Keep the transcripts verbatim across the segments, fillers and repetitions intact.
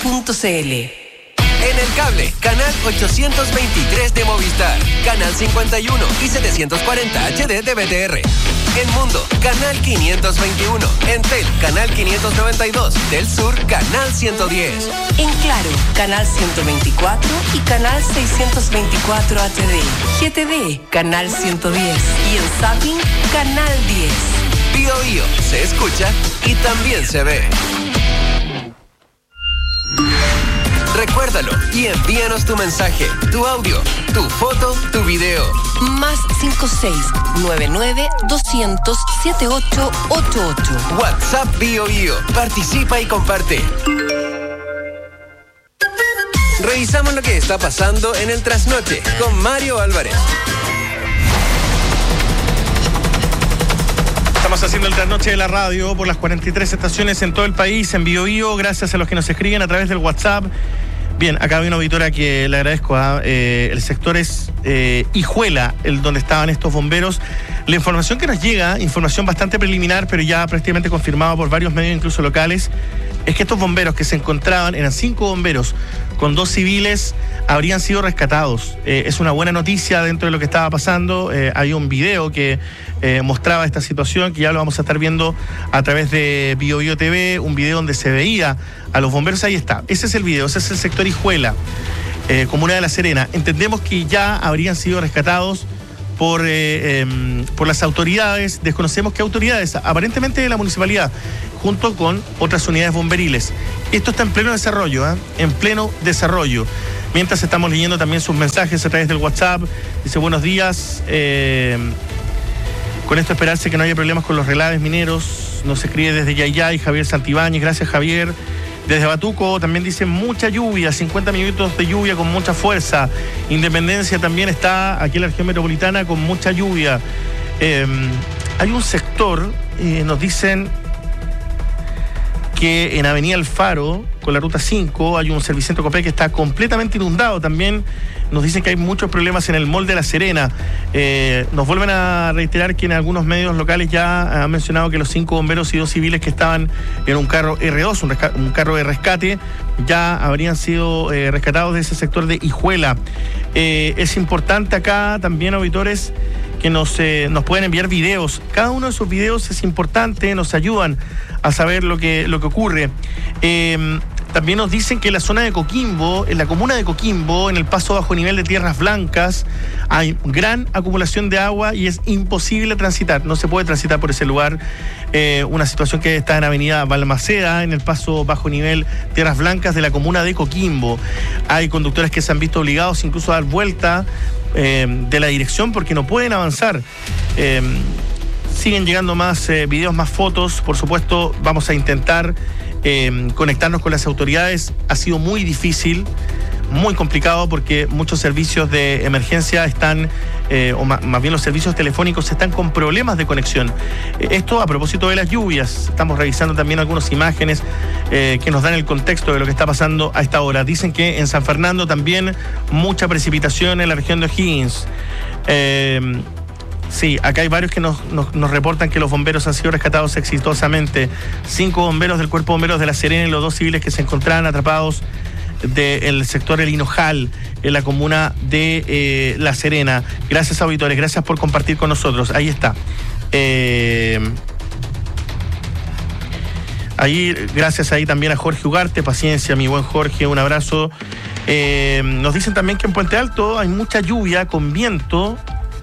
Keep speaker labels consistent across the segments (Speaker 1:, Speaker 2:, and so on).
Speaker 1: punto c l.
Speaker 2: En el cable, canal ochocientos veintitrés de Movistar, canal cincuenta y uno y setecientos cuarenta H D de B T R. En Mundo, canal quinientos veintiuno. En Tel, canal quinientos noventa y dos. Del Sur, canal ciento diez.
Speaker 1: En Claro, canal ciento veinticuatro y canal seiscientos veinticuatro H D. G T D, canal ciento diez. Y en Zapping, canal diez.
Speaker 2: Bio Bio, se escucha y también se ve. Recuérdalo y envíanos tu mensaje, tu audio, tu foto, tu video.
Speaker 1: Más cinco seis nueve nueve doscientos setenta y ocho ochenta y ocho.
Speaker 2: WhatsApp Bio Bio. Participa y comparte. Revisamos lo que está pasando en el trasnoche con Mario Álvarez.
Speaker 3: Estamos haciendo el trasnoche de la radio por las cuarenta y tres estaciones en todo el país, en Bio Bio, gracias a los que nos escriben a través del WhatsApp. Bien, acá hay una auditora que le agradezco. ¿eh? Eh, el sector es eh, Hijuela, el donde estaban estos bomberos. La información que nos llega, información bastante preliminar, pero ya prácticamente confirmada por varios medios, incluso locales, es que estos bomberos que se encontraban, eran cinco bomberos con dos civiles, habrían sido rescatados. Eh, es una buena noticia dentro de lo que estaba pasando. Eh, hay un video que eh, mostraba esta situación, que ya lo vamos a estar viendo a través de Bio Bio T V, un video donde se veía a los bomberos. Ahí está, ese es el video, ese es el sector Hijuela, eh, comuna de La Serena. Entendemos que ya habrían sido rescatados por, eh, eh, por las autoridades. Desconocemos qué autoridades, aparentemente de la municipalidad, junto con otras unidades bomberiles. Esto está en pleno desarrollo, ¿eh? en pleno desarrollo. Mientras estamos leyendo también sus mensajes a través del WhatsApp. Dice, buenos días. Eh, con esto esperarse que no haya problemas con los relaves mineros. Nos escribe desde Yayay Javier Santibáñez. Gracias, Javier. Desde Batuco también dice mucha lluvia, cincuenta minutos de lluvia con mucha fuerza. Independencia también está aquí en la región metropolitana con mucha lluvia. Eh, hay un sector, eh, nos dicen que en Avenida Alfaro, con la ruta cinco, hay un servicentro Copec que está completamente inundado. También nos dicen que hay muchos problemas en el Mall de La Serena. Eh, nos vuelven a reiterar que en algunos medios locales ya han mencionado que los cinco bomberos y dos civiles que estaban en un carro R dos, un, resca- un carro de rescate, ya habrían sido eh, rescatados de ese sector de Hijuela. Eh, es importante acá también, auditores, que nos, eh, nos pueden enviar videos. Cada uno de esos videos es importante, nos ayudan a saber lo que, lo que ocurre. Eh, también nos dicen que en la zona de Coquimbo, en la comuna de Coquimbo, en el paso bajo nivel de Tierras Blancas, hay gran acumulación de agua y es imposible transitar. No se puede transitar por ese lugar. Eh, una situación que está en Avenida Balmaceda, en el paso bajo nivel Tierras Blancas de la comuna de Coquimbo. Hay conductores que se han visto obligados incluso a dar vuelta eh, de la dirección porque no pueden avanzar. Eh, siguen llegando más eh, videos, más fotos. Por supuesto, vamos a intentar Eh, conectarnos con las autoridades. Ha sido muy difícil, muy complicado, porque muchos servicios de emergencia están, eh, o más, más bien los servicios telefónicos están con problemas de conexión. Eh, esto a propósito de las lluvias. Estamos revisando también algunas imágenes eh, que nos dan el contexto de lo que está pasando a esta hora. Dicen que en San Fernando también mucha precipitación en la región de O'Higgins. Eh, Sí, acá hay varios que nos, nos, nos reportan que los bomberos han sido rescatados exitosamente. Cinco bomberos del Cuerpo de Bomberos de La Serena y los dos civiles que se encontraban atrapados del sector El Hinojal, en la comuna de eh, La Serena. Gracias, auditores, gracias por compartir con nosotros. Ahí está. Eh, ahí, gracias ahí también a Jorge Ugarte. Paciencia, mi buen Jorge, un abrazo. Eh, nos dicen también que en Puente Alto hay mucha lluvia con viento.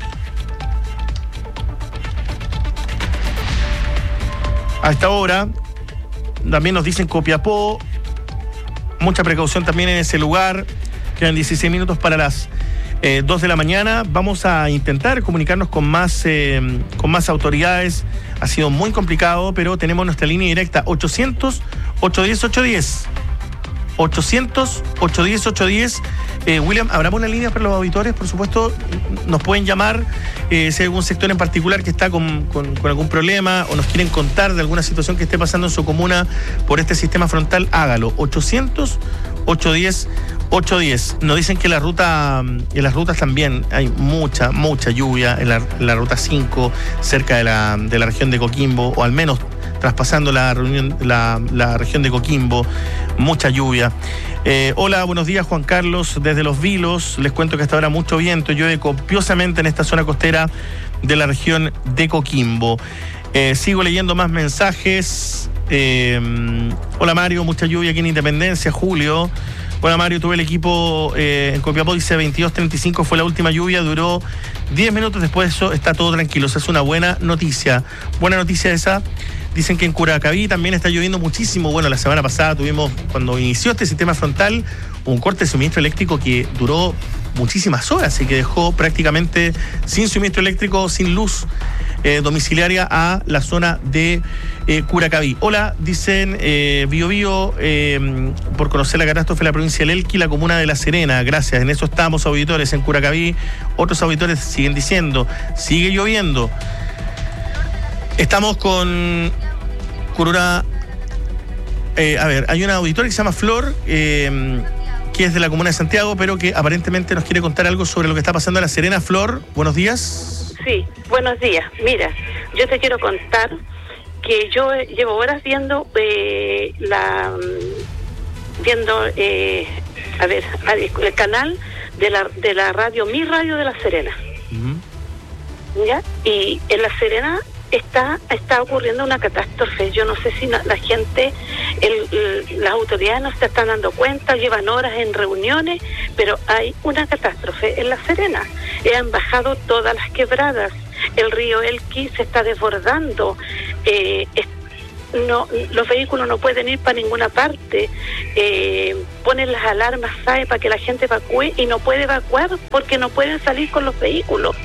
Speaker 3: A esta hora, también nos dicen Copiapó, mucha precaución también en ese lugar. Quedan dieciséis minutos para las eh, dos de la mañana. Vamos a intentar comunicarnos con más, eh, con más autoridades. Ha sido muy complicado, pero tenemos nuestra línea directa ochocientos, ochocientos diez, ochocientos diez. ochocientos, ochocientos diez, ochocientos diez. Eh, William, abramos una línea para los auditores, por supuesto. Nos pueden llamar eh, si hay algún sector en particular que está con, con, con algún problema o nos quieren contar de alguna situación que esté pasando en su comuna por este sistema frontal. Hágalo. ochocientos, ochocientos diez, ochocientos diez. Nos dicen que la ruta, en las rutas también hay mucha, mucha lluvia en la, en la ruta cinco, cerca de la, de la región de Coquimbo, o al menos traspasando la, reunión, la, la región de Coquimbo, mucha lluvia. Eh, hola, buenos días, Juan Carlos, desde Los Vilos. Les cuento que hasta ahora mucho viento, llueve copiosamente en esta zona costera de la región de Coquimbo. Eh, sigo leyendo más mensajes. Eh, hola Mario, mucha lluvia aquí en Independencia, Julio. Hola Mario, tuve el equipo eh, en Copiapó, dice veintidós treinta y cinco fue la última lluvia, duró diez minutos, después de eso está todo tranquilo. Esa es una buena noticia. Buena noticia esa. Dicen que en Curacaví también está lloviendo muchísimo. Bueno, la semana pasada tuvimos, cuando inició este sistema frontal, un corte de suministro eléctrico que duró muchísimas horas y que dejó prácticamente sin suministro eléctrico, sin luz eh, domiciliaria a la zona de eh, Curacaví. Hola, dicen eh, Bio Bio, eh, por conocer la catástrofe de la provincia del Elqui, la comuna de La Serena. Gracias, en eso estamos, auditores, en Curacaví. Otros auditores siguen diciendo, sigue lloviendo. Estamos con Curura. Eh, a ver, hay una auditora que se llama Flor, eh, que es de la comuna de Santiago, pero que aparentemente nos quiere contar algo sobre lo que está pasando en La Serena. Flor, buenos días.
Speaker 4: Sí, buenos días. Mira, yo te quiero contar que yo llevo horas viendo eh, la viendo eh, a ver el canal de la de la radio Mi Radio de La Serena. Uh-huh. ¿Ya? Y en La Serena está está ocurriendo una catástrofe. Yo no sé si no, la gente, el, el, las autoridades no se están dando cuenta, llevan horas en reuniones, pero hay una catástrofe en La Serena. Y han bajado todas las quebradas. El río Elqui se está desbordando. Eh, es, no, los vehículos no pueden ir para ninguna parte. Eh, ponen las alarmas S A E para que la gente evacúe y no puede evacuar porque no pueden salir con los vehículos.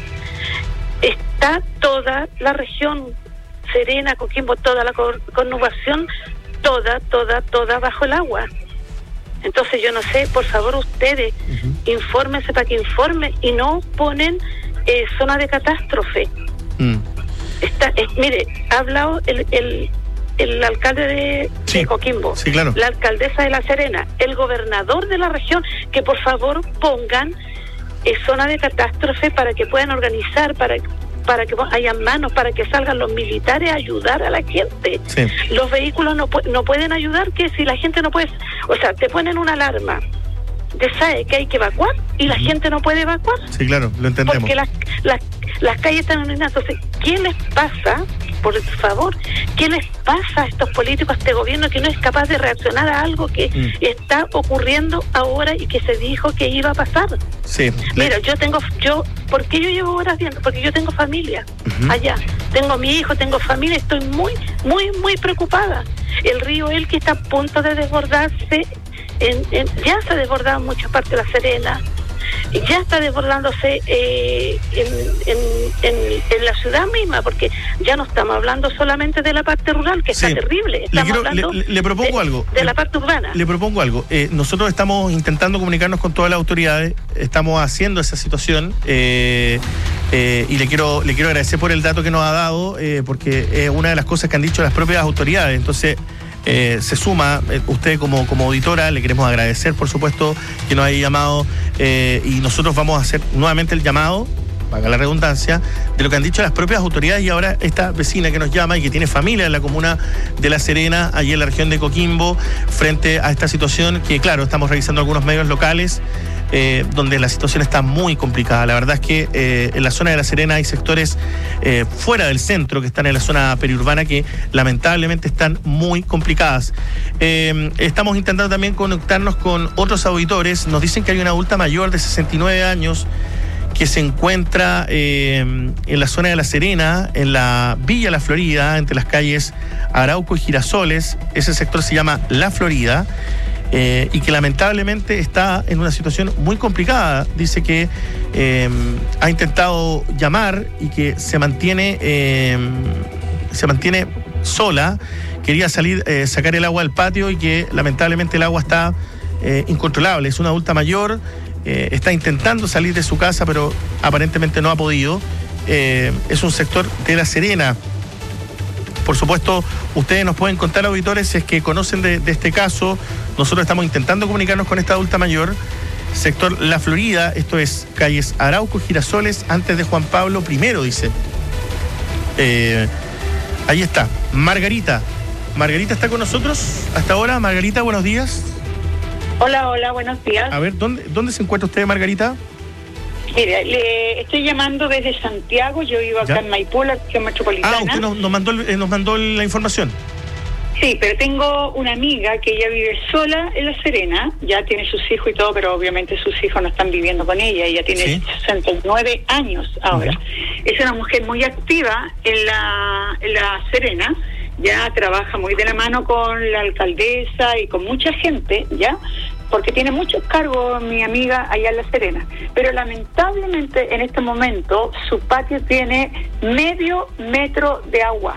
Speaker 4: Está toda la región Serena, Coquimbo, toda la conurbación, toda, toda, toda bajo el agua. Entonces yo no sé, por favor ustedes, uh-huh. infórmense para que informen y no ponen eh, zona de catástrofe. Mm. Está, eh, mire, ha hablado el, el, el alcalde de, sí. de Coquimbo,
Speaker 3: sí, claro.
Speaker 4: la alcaldesa de La Serena, el gobernador de la región, que por favor pongan eh, zona de catástrofe para que puedan organizar, para para que haya manos, para que salgan los militares a ayudar a la gente. Sí. Los vehículos no, no pueden ayudar, que si la gente no puede, o sea, te ponen una alarma de S A E que hay que evacuar y la uh-huh. gente no puede evacuar.
Speaker 3: Sí, claro, lo entendemos.
Speaker 4: Porque las, las, las calles están inundadas. Entonces, ¿qué les pasa, por favor, qué les pasa a estos políticos, a este gobierno que no es capaz de reaccionar a algo que mm. está ocurriendo ahora y que se dijo que iba a pasar?
Speaker 3: Sí.
Speaker 4: Mira, le... yo tengo, yo, ¿por qué yo llevo horas viendo? Porque yo tengo familia uh-huh. allá. Tengo mi hijo, tengo familia, estoy muy, muy, muy preocupada. El río Elqui está a punto de desbordarse. En, en, ya se ha desbordado en muchas partes de La Serena, ya está desbordándose eh, en, en, en, en la ciudad misma, porque ya no estamos hablando solamente de la parte rural, que está sí. terrible, estamos
Speaker 3: le, quiero,
Speaker 4: hablando
Speaker 3: le, le propongo
Speaker 4: de,
Speaker 3: algo
Speaker 4: de
Speaker 3: le,
Speaker 4: la parte urbana.
Speaker 3: Le propongo algo, eh, nosotros estamos intentando comunicarnos con todas las autoridades, estamos haciendo esa situación eh, eh, y le quiero, le quiero agradecer por el dato que nos ha dado, eh, porque es una de las cosas que han dicho las propias autoridades. Entonces Eh, se suma, eh, usted como, como auditora, le queremos agradecer, por supuesto, que nos haya llamado eh, y nosotros vamos a hacer nuevamente el llamado, valga la redundancia, de lo que han dicho las propias autoridades y ahora esta vecina que nos llama y que tiene familia en la comuna de La Serena, allí en la región de Coquimbo, frente a esta situación que, claro, estamos revisando algunos medios locales, Eh, donde la situación está muy complicada. La verdad es que eh, en la zona de La Serena hay sectores eh, fuera del centro que están en la zona periurbana que lamentablemente están muy complicadas. Eh, estamos intentando también conectarnos con otros auditores. Nos dicen que hay una adulta mayor de sesenta y nueve años que se encuentra eh, en la zona de La Serena, en la Villa La Florida, entre las calles Arauco y Girasoles. Ese sector se llama La Florida. Eh, y que lamentablemente está en una situación muy complicada. Dice que eh, ha intentado llamar y que se mantiene eh, se mantiene sola. Quería salir, eh, sacar el agua al patio y que lamentablemente el agua está eh, incontrolable. Es una adulta mayor, eh, está intentando salir de su casa, pero aparentemente no ha podido. Eh, es un sector de La Serena. Por supuesto, ustedes nos pueden contar, auditores, si es que conocen de, de este caso. Nosotros estamos intentando comunicarnos con esta adulta mayor. Sector La Florida, esto es calles Arauco, Girasoles, antes de Juan Pablo primero, dice. Eh, ahí está. Margarita, Margarita está con nosotros hasta ahora. Margarita, buenos días.
Speaker 5: Hola, hola, buenos días.
Speaker 3: A ver, ¿dónde, dónde se encuentra usted, Margarita?
Speaker 5: Mire, le estoy llamando desde Santiago, yo vivo acá
Speaker 3: ¿Ya?
Speaker 5: en Maipú, la región metropolitana.
Speaker 3: Ah, usted nos, nos, mandó, el- eh, nos mandó la información.
Speaker 5: Sí, pero tengo una amiga que ella vive sola en La Serena, ya tiene sus hijos y todo, pero obviamente sus hijos no están viviendo con ella, ella tiene
Speaker 3: Sí.
Speaker 5: sesenta y nueve años ahora.
Speaker 3: Ya.
Speaker 5: Es una mujer muy activa en la, en La Serena, ya trabaja muy de la mano con la alcaldesa y con mucha gente, ¿ya? Porque tiene muchos cargos mi amiga allá en La Serena. Pero lamentablemente en este momento su patio tiene medio metro de agua,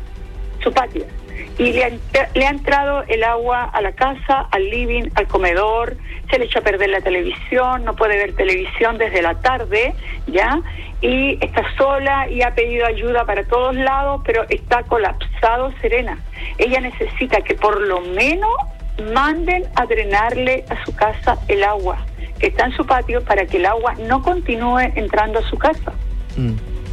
Speaker 5: su patio. Y le ha, le ha entrado el agua a la casa, al living, al comedor, se le echa a perder la televisión, no puede ver televisión desde la tarde, ¿ya? Y está sola y ha pedido ayuda para todos lados, pero está colapsado Serena. Ella necesita que por lo menos manden a drenarle a su casa el agua que está en su patio para que el agua no continúe entrando a su casa.
Speaker 3: Mm.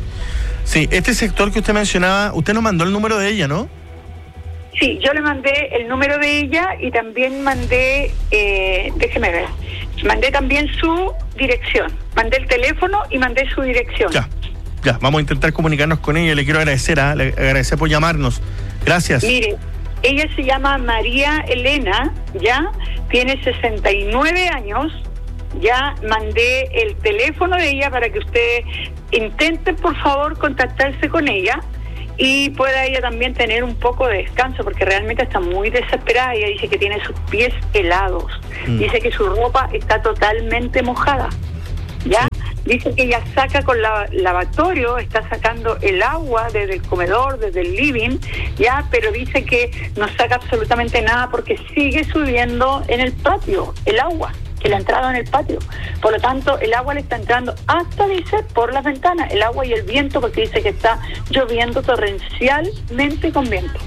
Speaker 3: Sí, este sector que usted mencionaba, usted nos mandó el número de ella, ¿no?
Speaker 5: Sí, yo le mandé el número de ella y también mandé, eh, déjeme ver, mandé también su dirección. Mandé el teléfono y mandé su dirección.
Speaker 3: Ya, ya, vamos a intentar comunicarnos con ella. Le quiero agradecer, ¿ah? Le agradecer por llamarnos. Gracias.
Speaker 5: Mire, ella se llama María Elena, ya, tiene sesenta y nueve años, ya mandé el teléfono de ella para que usted intente, por favor, contactarse con ella y pueda ella también tener un poco de descanso, porque realmente está muy desesperada. Ella dice que tiene sus pies helados, mm. dice que su ropa está totalmente mojada, ¿ya? Dice que ella saca con la lavatorio, está sacando el agua desde el comedor, desde el living, ya, pero dice que no saca absolutamente nada porque sigue subiendo en el patio el agua, que le ha entrado en el patio. Por lo tanto, el agua le está entrando hasta, dice, por las ventanas, el agua y el viento, porque dice que está lloviendo torrencialmente con viento.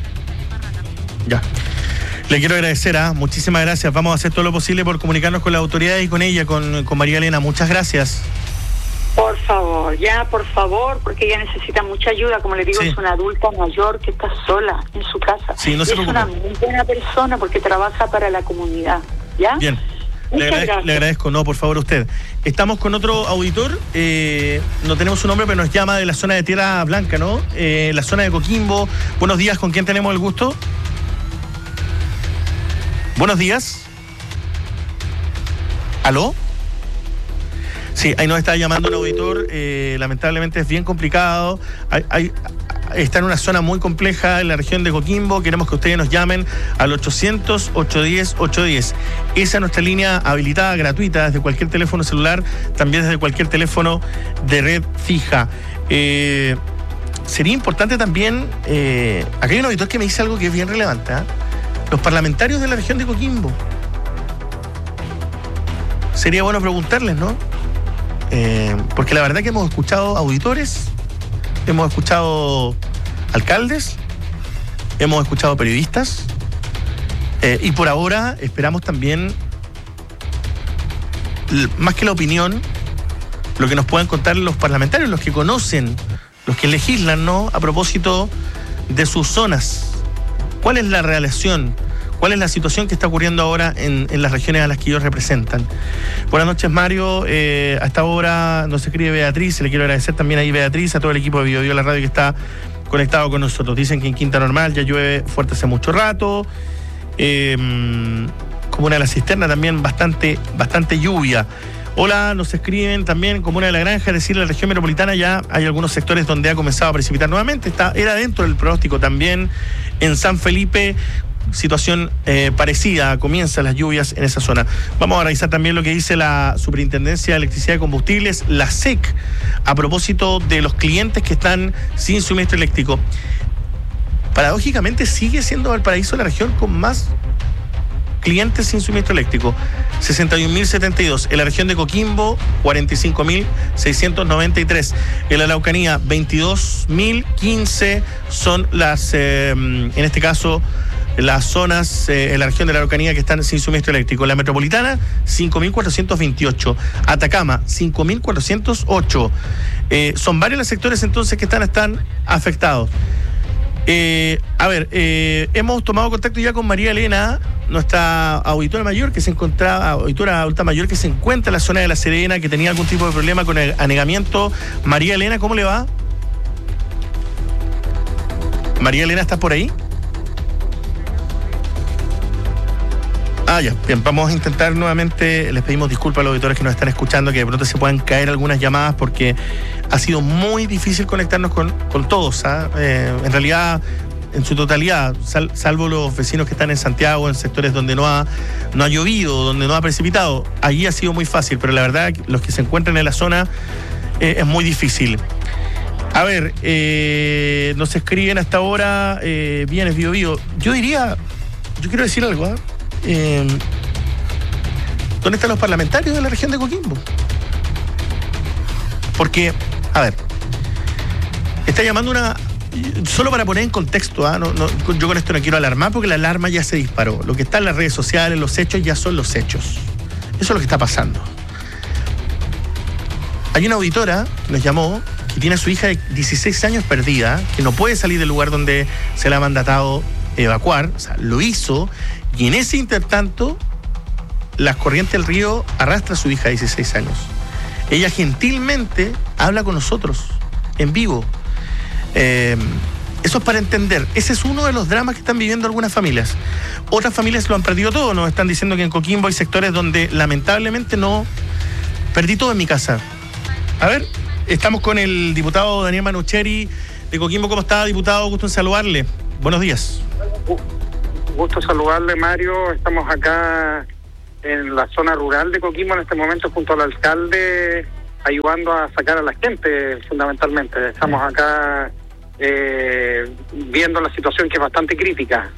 Speaker 3: Ya. Le quiero agradecer, ¿ah? Muchísimas gracias. Vamos a hacer todo lo posible por comunicarnos con las autoridades y con ella, con, con María Elena. Muchas gracias.
Speaker 5: Por favor, ya, por favor, porque ella necesita mucha ayuda. Como le digo,
Speaker 3: Sí.
Speaker 5: es una adulta mayor que está sola en su casa.
Speaker 3: Sí, no se
Speaker 5: es
Speaker 3: preocupe.
Speaker 5: una muy buena persona porque trabaja para la comunidad, ¿ya?
Speaker 3: Bien. Le
Speaker 5: Muchas
Speaker 3: agradezco,
Speaker 5: gracias.
Speaker 3: le agradezco, no, por favor, usted. Estamos con otro auditor, eh, no tenemos su nombre, pero nos llama de la zona de Tierra Blanca, ¿no? Eh, la zona de Coquimbo. Buenos días, ¿con quién tenemos el gusto? Buenos días. ¿Aló? Sí, ahí nos está llamando un auditor, eh, lamentablemente es bien complicado, hay, hay, está en una zona muy compleja en la región de Coquimbo, queremos que ustedes nos llamen al ochocientos, ochocientos diez, ochocientos diez. Esa es nuestra línea habilitada, gratuita, desde cualquier teléfono celular, también desde cualquier teléfono de red fija. Eh, sería importante también, eh, acá hay un auditor que me dice algo que es bien relevante, ¿eh? Los parlamentarios de la región de Coquimbo. Sería bueno preguntarles, ¿no? Eh, porque la verdad que hemos escuchado auditores, hemos escuchado alcaldes, hemos escuchado periodistas, eh, y por ahora esperamos también, l- más que la opinión, lo que nos puedan contar los parlamentarios, los que conocen, los que legislan, ¿no? A propósito de sus zonas. ¿Cuál es la relación? ¿Cuál es la situación que está ocurriendo ahora en, en las regiones a las que ellos representan? Buenas noches, Mario. Eh, a esta hora nos escribe Beatriz. Le quiero agradecer también ahí, Beatriz, a todo el equipo de Bio Bio La Radio que está conectado con nosotros. Dicen que en Quinta Normal ya llueve fuerte hace mucho rato. Eh, Comuna de la Cisterna también bastante, bastante lluvia. Hola, nos escriben también Comuna de la Granja, es decir, la región metropolitana ya hay algunos sectores donde ha comenzado a precipitar nuevamente. Está, era dentro del pronóstico también en San Felipe. Situación eh, parecida, comienzan las lluvias en esa zona. Vamos a revisar también lo que dice la Superintendencia de Electricidad y Combustibles, la S E C, a propósito de los clientes que están sin suministro eléctrico. Paradójicamente sigue siendo Valparaíso la región con más clientes sin suministro eléctrico, sesenta y un mil setenta y dos. En la región de Coquimbo, cuarenta y cinco mil seiscientos noventa y tres. En la Araucanía, veintidós mil quince son las, eh, en este caso, las zonas eh, en la región de la Araucanía que están sin suministro eléctrico. La metropolitana, cinco mil cuatrocientos veintiocho. Atacama, cinco mil cuatrocientos ocho. Eh, son varios los sectores entonces que están, están afectados. Eh, a ver, eh, hemos tomado contacto ya con María Elena, nuestra auditora mayor que se encontraba, auditora adulta mayor que se encuentra en la zona de La Serena, que tenía algún tipo de problema con el anegamiento. María Elena, ¿cómo le va? María Elena, ¿estás por ahí? Ah, ya. Bien, vamos a intentar nuevamente, les pedimos disculpas a los auditores que nos están escuchando, que de pronto se puedan caer algunas llamadas porque ha sido muy difícil conectarnos con, con todos, ¿ah? Eh, en realidad, en su totalidad, sal, salvo los vecinos que están en Santiago, en sectores donde no ha, no ha llovido, donde no ha precipitado, allí ha sido muy fácil, pero la verdad, los que se encuentran en la zona eh, es muy difícil. A ver, eh, nos escriben hasta ahora, eh, Bienes Bio Bio. Yo diría, yo quiero decir algo, ¿eh? Eh, ¿Dónde están los parlamentarios de la región de Coquimbo? Porque, a ver, está llamando una... Solo para poner en contexto, ¿eh? no, no, yo con esto no quiero alarmar porque la alarma ya se disparó. Lo que está en las redes sociales, los hechos, ya son los hechos. Eso es lo que está pasando. Hay una auditora que nos llamó, que tiene a su hija de dieciséis años perdida, que no puede salir del lugar donde se le ha mandatado evacuar, o sea, lo hizo, y en ese intertanto las corrientes del río arrastra a su hija de dieciséis años. Ella gentilmente habla con nosotros en vivo. Eh, eso es para entender. Ese es uno de los dramas que están viviendo algunas familias. Otras familias lo han perdido todo. Nos están diciendo que en Coquimbo hay sectores donde lamentablemente no... Perdí todo en mi casa. A ver, estamos con el diputado Daniel Manucheri de Coquimbo. ¿Cómo está, diputado? Gusto en saludarle. Buenos días.
Speaker 6: Gusto saludarle, Mario. Estamos acá en la zona rural de Coquimbo en este momento junto al alcalde, ayudando a sacar a la gente, fundamentalmente. Estamos acá eh, viendo la situación que es bastante crítica.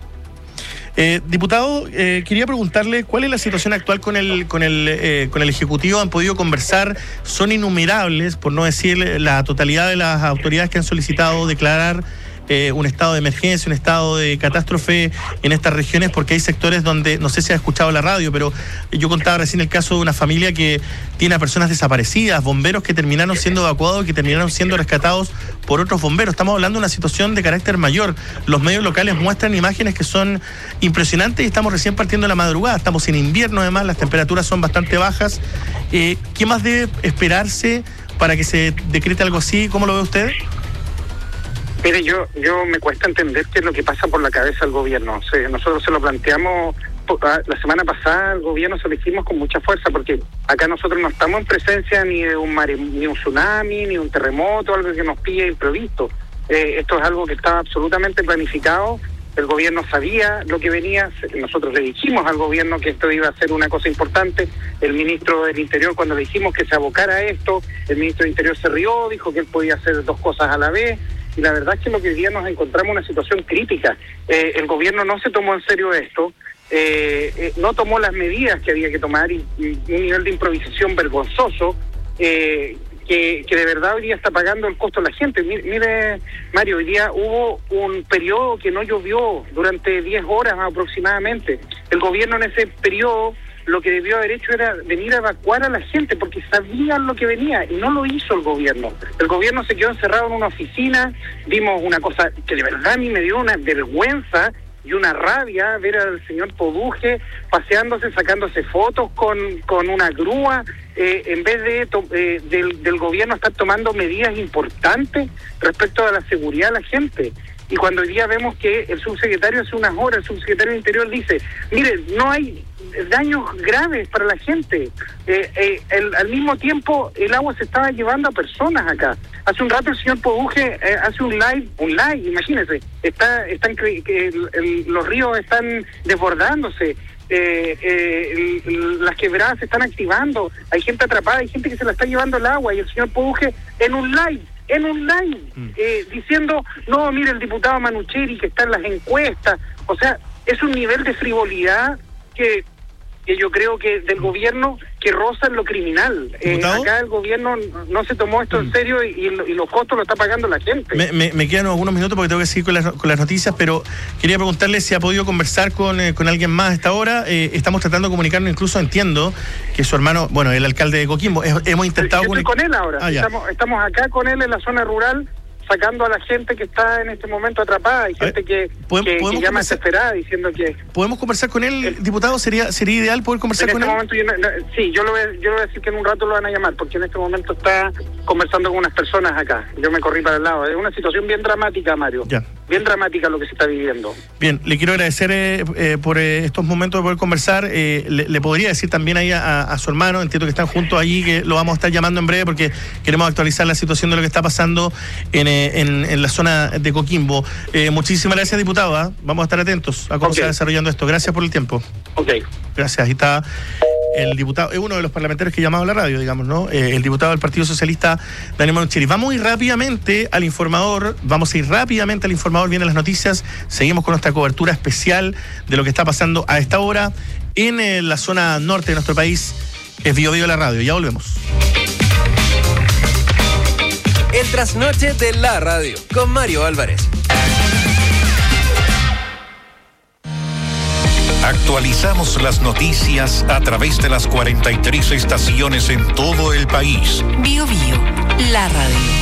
Speaker 3: Eh, diputado, eh, quería preguntarle cuál es la situación actual con el con el eh, con el Ejecutivo. ¿Han podido conversar? Son innumerables, por no decir la totalidad de las autoridades que han solicitado declarar Eh, un estado de emergencia, un estado de catástrofe en estas regiones, porque hay sectores donde, no sé si ha escuchado la radio, pero yo contaba recién el caso de una familia que tiene a personas desaparecidas, bomberos que terminaron siendo evacuados y que terminaron siendo rescatados por otros bomberos. Estamos hablando de una situación de carácter mayor. Los medios locales muestran imágenes que son impresionantes y estamos recién partiendo de la madrugada. Estamos en invierno, además, las temperaturas son bastante bajas. Eh, ¿Qué más debe esperarse para que se decrete algo así? ¿Cómo lo ve usted?
Speaker 6: Mire, yo yo me cuesta entender qué es lo que pasa por la cabeza del gobierno. O sea, nosotros se lo planteamos la semana pasada, al gobierno se lo dijimos con mucha fuerza, porque acá nosotros no estamos en presencia ni de un mare, ni un tsunami, ni un terremoto, algo que nos pille imprevisto. Eh, esto es algo que estaba absolutamente planificado. El gobierno sabía lo que venía. Nosotros le dijimos al gobierno que esto iba a ser una cosa importante. El ministro del Interior, cuando le dijimos que se abocara a esto, el ministro del Interior se rió, dijo que él podía hacer dos cosas a la vez. Y la verdad es que lo que hoy día nos encontramos en una situación crítica. Eh, el gobierno no se tomó en serio esto, eh, eh, no tomó las medidas que había que tomar, y, y un nivel de improvisación vergonzoso, eh, que, que de verdad hoy día está pagando el costo de la gente. Mire, mire, Mario, hoy día hubo un periodo que no llovió durante diez horas aproximadamente. El gobierno en ese periodo lo que debió haber hecho era venir a evacuar a la gente, porque sabían lo que venía, y no lo hizo el gobierno. El gobierno se quedó encerrado en una oficina. Vimos una cosa que de verdad a mí me dio una vergüenza y una rabia ver al señor Poduje paseándose, sacándose fotos con, con una grúa, eh, en vez de to, eh, del, del gobierno estar tomando medidas importantes respecto a la seguridad de la gente. Y cuando hoy día vemos que el subsecretario hace unas horas, el subsecretario del Interior dice, mire, no hay daños graves para la gente. Eh, eh, el, al mismo tiempo, el agua se estaba llevando a personas acá. Hace un rato el señor Poduje eh, hace un live, un live, imagínense, está, están que el, el, los ríos están desbordándose. Eh, eh, el, las quebradas se están activando, hay gente atrapada, hay gente que se la está llevando el agua, y el señor Poduje en un live, en un live, mm. eh, diciendo, no, mire el diputado Manucheri que está en las encuestas. O sea, es un nivel de frivolidad que, que yo creo que del gobierno que roza en lo criminal. Eh, acá el gobierno no se tomó esto en serio, y, y los costos lo está pagando la gente.
Speaker 3: Me, me, me quedan algunos minutos porque tengo que seguir con las, con las noticias, pero quería preguntarle si ha podido conversar con, eh, con alguien más a esta hora. Eh, estamos tratando de comunicarnos, incluso entiendo que su hermano, bueno, el alcalde de Coquimbo, es, hemos intentado...
Speaker 6: Yo estoy con él ahora, ah, estamos, estamos acá con él en la zona rural, sacando a la gente que está en este momento atrapada. Hay gente que, que, que llama desesperada diciendo que...
Speaker 3: ¿Podemos conversar con él, el, diputado? ¿Sería sería ideal poder conversar con
Speaker 6: este
Speaker 3: él?
Speaker 6: Momento yo no, no, sí, yo lo, voy, yo le voy a decir que en un rato lo van a llamar, porque en este momento está conversando con unas personas acá. Yo me corrí para el lado. Es una situación bien dramática, Mario.
Speaker 3: Ya.
Speaker 6: Bien dramática lo que se está viviendo.
Speaker 3: Bien, le quiero agradecer eh, eh, por eh, estos momentos de poder conversar. Eh, le, le podría decir también ahí a, a su hermano, entiendo que están juntos allí, que lo vamos a estar llamando en breve porque queremos actualizar la situación de lo que está pasando en, eh, en, en la zona de Coquimbo. Eh, muchísimas gracias, diputado. ¿eh? Vamos a estar atentos a cómo okay. se va desarrollando esto. Gracias por el tiempo.
Speaker 6: Ok.
Speaker 3: Gracias. Ahí está el diputado, es uno de los parlamentarios que llamaba a la radio, digamos, ¿no? Eh, el diputado del Partido Socialista, Daniel Mancheri. Vamos a ir rápidamente al informador, vamos a ir rápidamente al informador, vienen las noticias, seguimos con nuestra cobertura especial de lo que está pasando a esta hora en eh, la zona norte de nuestro país, es Bio Bio la radio, ya volvemos.
Speaker 2: El trasnoche de la radio, con Mario Álvarez.
Speaker 7: Actualizamos las noticias a través de las cuarenta y tres estaciones en todo el país.
Speaker 1: Bio Bio, la radio.